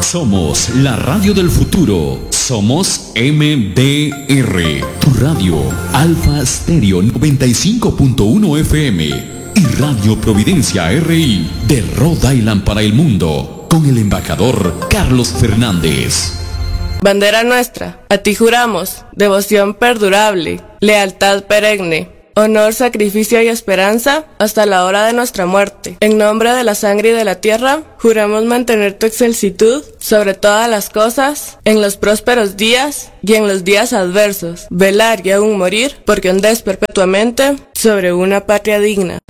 Somos la radio del futuro. Somos MDR, tu radio, Alfa Stereo 95.1 FM y Radio Providencia RI de Rhode Island para el mundo, con el embajador Carlos Fernández. Bandera nuestra, a ti juramos, devoción perdurable, lealtad perenne, honor, sacrificio y esperanza hasta la hora de nuestra muerte. En nombre de la sangre y de la tierra, juramos mantener tu excelsitud sobre todas las cosas, en los prósperos días y en los días adversos, velar y aún morir, porque ondes perpetuamente sobre una patria digna.